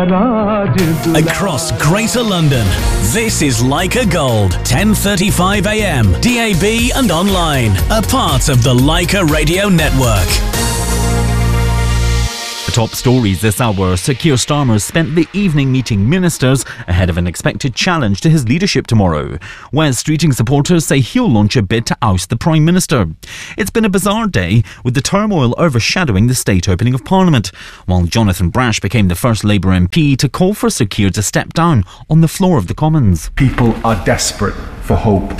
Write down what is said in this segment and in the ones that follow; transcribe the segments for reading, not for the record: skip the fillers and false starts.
Across Greater London, this is Leica Gold, 10:35 a.m, DAB and online, a part of the Leica Radio Network. Top stories this hour. Sir Keir Starmer spent the evening meeting ministers ahead of an expected challenge to his leadership tomorrow. Wes Streeting supporters say he'll launch a bid to oust the Prime Minister. It's been a bizarre day, with the turmoil overshadowing the state opening of Parliament, while Jonathan Brash became the first Labour MP to call for Sir Keir to step down on the floor of the Commons. People are desperate for hope.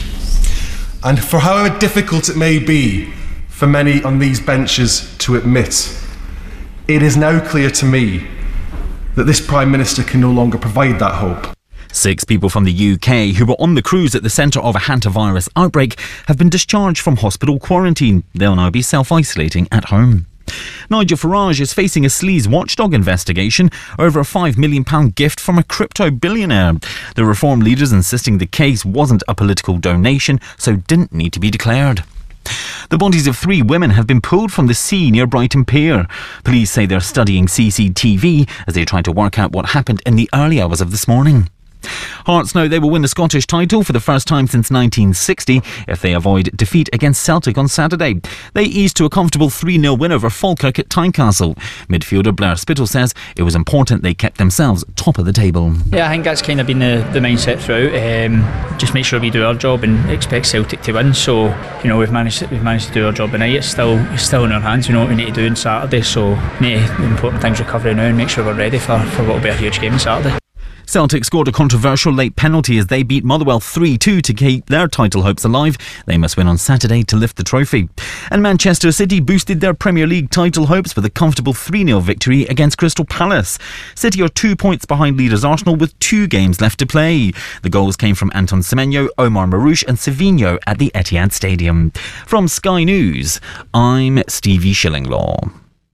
And for however difficult it may be for many on these benches to admit, it is now clear to me that this Prime Minister can no longer provide that hope. 6 people from the UK who were on the cruise at the centre of a hantavirus outbreak have been discharged from hospital quarantine. They'll now be self-isolating at home. Nigel Farage is facing a sleaze watchdog investigation over a £5 million gift from a crypto billionaire. The Reform leaders insisting the case wasn't a political donation, so didn't need to be declared. The bodies of 3 women have been pulled from the sea near Brighton Pier. Police say they're studying CCTV as they try to work out what happened in the early hours of this morning. Hearts know they will win the Scottish title for the first time since 1960 if they avoid defeat against Celtic on Saturday. They eased to a comfortable 3-0 win over Falkirk at Tynecastle. Midfielder Blair Spittle says it was important they kept themselves top of the table. Yeah, I think that's kind of been the mindset throughout. Just make sure we do our job and expect Celtic to win. So, we've managed to do our job tonight. It's still in our hands. We know what we need to do on Saturday. So, the important thing's recovery now and make sure we're ready for what will be a huge game on Saturday. Celtic scored a controversial late penalty as they beat Motherwell 3-2 to keep their title hopes alive. They must win on Saturday to lift the trophy. And Manchester City boosted their Premier League title hopes with a comfortable 3-0 victory against Crystal Palace. City are 2 points behind leaders Arsenal with 2 games left to play. The goals came from Anton Semenyo, Omar Marouche and Savinho at the Etihad Stadium. From Sky News, I'm Stevie Shillinglaw.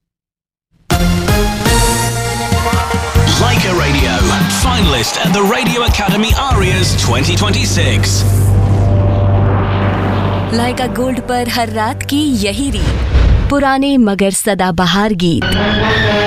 Leica Radio, finalist at the Radio Academy Arias 2026. Lyca gold पर हर रात की यही रीत, पुराने मगर सदाबहार गीत।